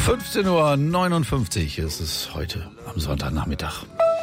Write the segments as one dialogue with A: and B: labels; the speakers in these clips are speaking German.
A: 15:59 Uhr ist es heute am Sonntagnachmittag.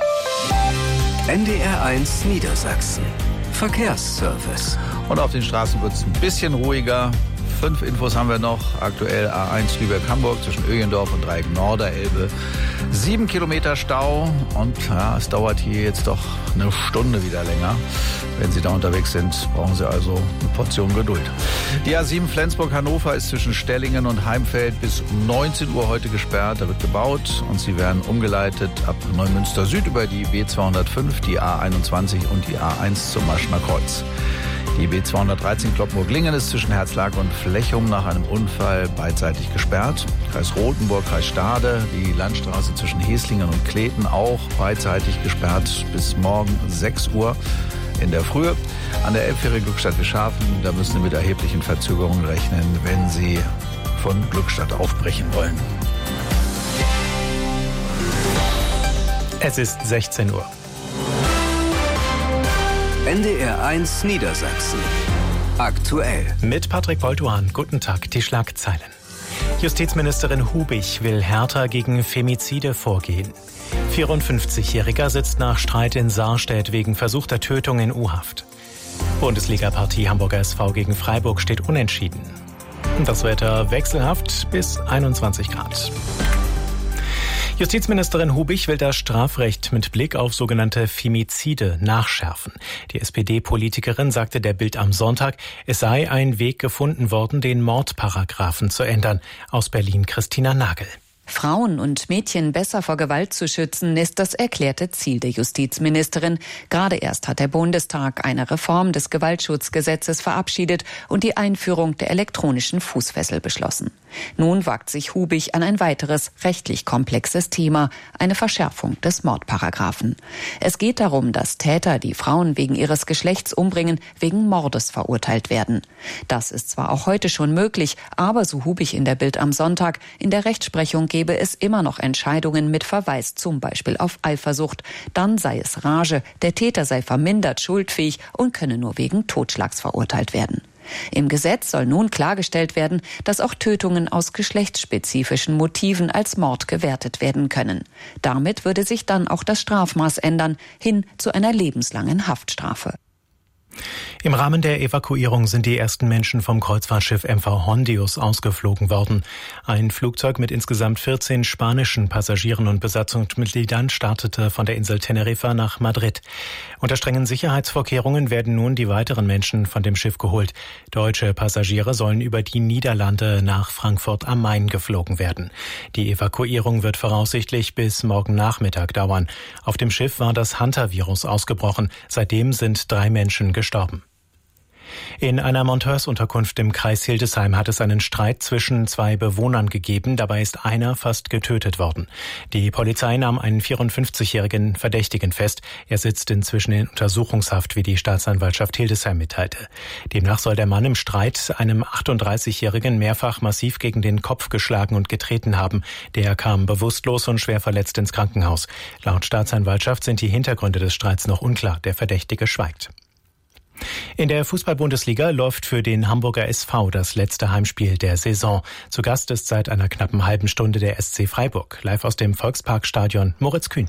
B: NDR1 Niedersachsen. Verkehrsservice.
A: Und auf den Straßen wird es ein bisschen ruhiger. 5 Infos haben wir noch. Aktuell A1 Lübeck-Hamburg zwischen Öjendorf und Dreieck Norderelbe. 7 Kilometer Stau und ja, es dauert hier jetzt doch eine Stunde wieder länger. Wenn Sie da unterwegs sind, brauchen Sie also eine Portion Geduld. Die A7 Flensburg-Hannover ist zwischen Stellingen und Heimfeld bis 19 Uhr heute gesperrt. Da wird gebaut und Sie werden umgeleitet ab Neumünster Süd über die B205, die A21 und die A1 zum Maschner Kreuz. Die B213 Cloppenburg-Lingen ist zwischen Herzlag und Flechum nach einem Unfall beidseitig gesperrt. Kreis Rothenburg, Kreis Stade, die Landstraße zwischen Heslingen und Kleten auch beidseitig gesperrt bis morgen 6 Uhr in der Früh. An der Elbphäre Glückstadt-Wischhafen, da müssen Sie mit erheblichen Verzögerungen rechnen, wenn Sie von Glückstadt aufbrechen wollen.
C: Es ist 16 Uhr.
B: NDR1 Niedersachsen. Aktuell.
C: Mit Patrick Bolduan. Guten Tag, die Schlagzeilen. Justizministerin Hubich will härter gegen Femizide vorgehen. 54-Jähriger sitzt nach Streit in Sarstedt wegen versuchter Tötung in U-Haft. Bundesliga-Partie Hamburger SV gegen Freiburg steht unentschieden. Das Wetter wechselhaft bis 21 Grad. Justizministerin Hubich will das Strafrecht mit Blick auf sogenannte Femizide nachschärfen. Die SPD-Politikerin sagte der Bild am Sonntag, es sei ein Weg gefunden worden, den Mordparagraphen zu ändern. Aus Berlin Christina Nagel.
D: Frauen und Mädchen besser vor Gewalt zu schützen, ist das erklärte Ziel der Justizministerin. Gerade erst hat der Bundestag eine Reform des Gewaltschutzgesetzes verabschiedet und die Einführung der elektronischen Fußfessel beschlossen. Nun wagt sich Hubich an ein weiteres rechtlich komplexes Thema, eine Verschärfung des Mordparagraphen. Es geht darum, dass Täter, die Frauen wegen ihres Geschlechts umbringen, wegen Mordes verurteilt werden. Das ist zwar auch heute schon möglich, aber so Hubich in der Bild am Sonntag, in der Rechtsprechung gäbe es immer noch Entscheidungen mit Verweis zum Beispiel auf Eifersucht. Dann sei es Rage, der Täter sei vermindert schuldfähig und könne nur wegen Totschlags verurteilt werden. Im Gesetz soll nun klargestellt werden, dass auch Tötungen aus geschlechtsspezifischen Motiven als Mord gewertet werden können. Damit würde sich dann auch das Strafmaß ändern, hin zu einer lebenslangen Haftstrafe.
C: Im Rahmen der Evakuierung sind die ersten Menschen vom Kreuzfahrtschiff MV Hondius ausgeflogen worden. Ein Flugzeug mit insgesamt 14 spanischen Passagieren und Besatzungsmitgliedern startete von der Insel Teneriffa nach Madrid. Unter strengen Sicherheitsvorkehrungen werden nun die weiteren Menschen von dem Schiff geholt. Deutsche Passagiere sollen über die Niederlande nach Frankfurt am Main geflogen werden. Die Evakuierung wird voraussichtlich bis morgen Nachmittag dauern. Auf dem Schiff war das Hantavirus ausgebrochen. Seitdem sind 3 Menschen gestorben. In einer Monteursunterkunft im Kreis Hildesheim hat es einen Streit zwischen 2 Bewohnern gegeben. Dabei ist einer fast getötet worden. Die Polizei nahm einen 54-jährigen Verdächtigen fest. Er sitzt inzwischen in Untersuchungshaft, wie die Staatsanwaltschaft Hildesheim mitteilte. Demnach soll der Mann im Streit einem 38-jährigen mehrfach massiv gegen den Kopf geschlagen und getreten haben. Der kam bewusstlos und schwer verletzt ins Krankenhaus. Laut Staatsanwaltschaft sind die Hintergründe des Streits noch unklar. Der Verdächtige schweigt. In der Fußball-Bundesliga läuft für den Hamburger SV das letzte Heimspiel der Saison. Zu Gast ist seit einer knappen halben Stunde der SC Freiburg. Live aus dem Volksparkstadion Moritz Kühn.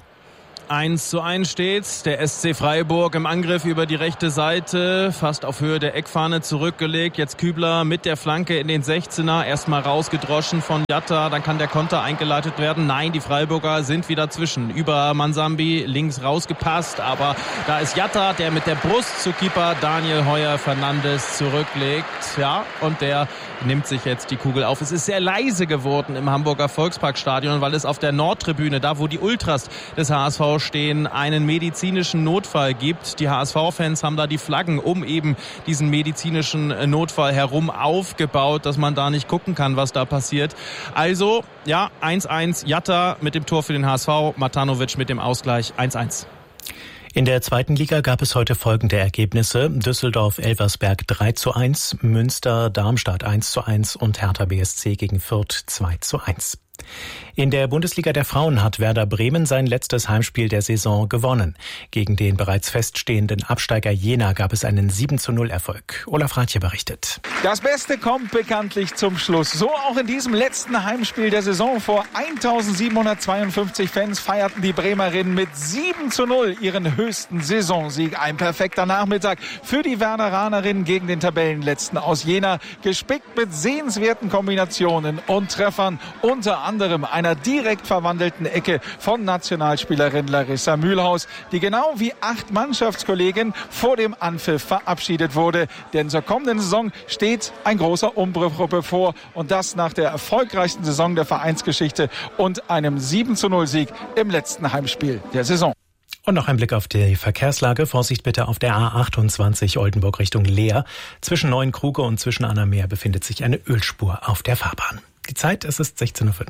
E: 1:1 steht's. Der SC Freiburg im Angriff über die rechte Seite, fast auf Höhe der Eckfahne zurückgelegt. Jetzt Kübler mit der Flanke in den 16er, erstmal rausgedroschen von Jatta, dann kann der Konter eingeleitet werden. Nein, die Freiburger sind wieder zwischen. Über Mansambi, links rausgepasst, aber da ist Jatta, der mit der Brust zu Keeper Daniel Heuer-Fernandes zurücklegt. Ja, und der nimmt sich jetzt die Kugel auf. Es ist sehr leise geworden im Hamburger Volksparkstadion, weil es auf der Nordtribüne, da wo die Ultras des HSV stehen, einen medizinischen Notfall gibt. Die HSV-Fans haben da die Flaggen um eben diesen medizinischen Notfall herum aufgebaut, dass man da nicht gucken kann, was da passiert. Also, ja, 1:1 Jatta mit dem Tor für den HSV, Matanovic mit dem Ausgleich 1:1.
C: In der zweiten Liga gab es heute folgende Ergebnisse. Düsseldorf-Elversberg 3:1, Münster-Darmstadt 1:1 und Hertha BSC gegen Fürth 2:1. In der Bundesliga der Frauen hat Werder Bremen sein letztes Heimspiel der Saison gewonnen. Gegen den bereits feststehenden Absteiger Jena gab es einen 7:0-Erfolg. Olaf Rathje berichtet.
F: Das Beste kommt bekanntlich zum Schluss. So auch in diesem letzten Heimspiel der Saison. Vor 1752 Fans feierten die Bremerinnen mit 7:0 ihren höchsten Saisonsieg. Ein perfekter Nachmittag für die Werderanerinnen gegen den Tabellenletzten aus Jena. Gespickt mit sehenswerten Kombinationen und Treffern, unter anderem einer direkt verwandelten Ecke von Nationalspielerin Larissa Mühlhaus, die genau wie 8 Mannschaftskollegen vor dem Anpfiff verabschiedet wurde. Denn zur kommenden Saison steht ein großer Umbruch bevor und das nach der erfolgreichsten Saison der Vereinsgeschichte und einem 7:0-Sieg im letzten Heimspiel der Saison.
C: Und noch ein Blick auf die Verkehrslage. Vorsicht bitte auf der A28 Oldenburg Richtung Leer. Zwischen Neuenkruge und zwischen Annameer befindet sich eine Ölspur auf der Fahrbahn. Die Zeit, es ist 16:05 Uhr.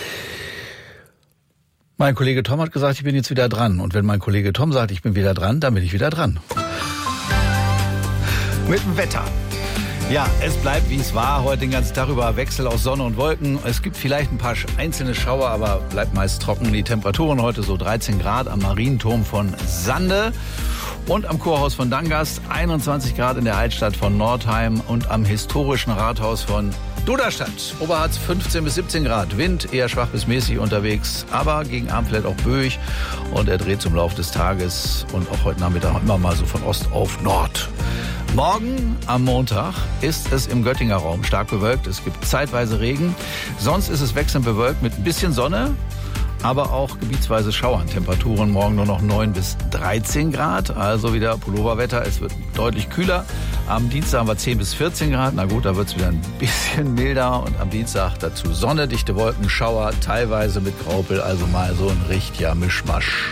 A: Mein Kollege Tom hat gesagt, ich bin jetzt wieder dran. Und wenn mein Kollege Tom sagt, ich bin wieder dran, dann bin ich wieder dran. Mit dem Wetter. Ja, es bleibt, wie es war. Heute den ganzen Tag über Wechsel aus Sonne und Wolken. Es gibt vielleicht ein paar einzelne Schauer, aber bleibt meist trocken. Die Temperaturen heute so 13 Grad am Marienturm von Sande und am Kurhaus von Dangast, 21 Grad in der Altstadt von Nordheim und am historischen Rathaus von Duderstadt. Oberharz 15 bis 17 Grad. Wind eher schwach bis mäßig unterwegs, aber gegen Abend vielleicht auch böig. Und er dreht zum Lauf des Tages und auch heute Nachmittag immer mal so von Ost auf Nord. Morgen am Montag ist es im Göttinger Raum stark bewölkt. Es gibt zeitweise Regen. Sonst ist es wechselnd bewölkt mit ein bisschen Sonne, aber auch gebietsweise Schauern. Temperaturen morgen nur noch 9 bis 13 Grad, also wieder Pulloverwetter. Es wird deutlich kühler. Am Dienstag haben wir 10 bis 14 Grad. Na gut, da wird es wieder ein bisschen milder. Und am Dienstag dazu Sonne, dichte Wolken, Schauer, teilweise mit Graupel. Also mal so ein richtiger Mischmasch.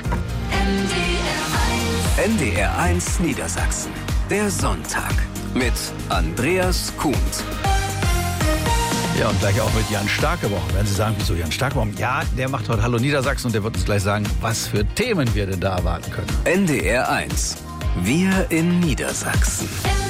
B: NDR 1 Niedersachsen. Der Sonntag mit Andreas Kuhnt.
A: Ja, und gleich auch mit Jan Starkebaum. Werden Sie sagen, wieso Jan Starkebaum? Ja, der macht heute Hallo Niedersachsen und der wird uns gleich sagen, was für Themen wir denn da erwarten können.
B: NDR 1. Wir in Niedersachsen.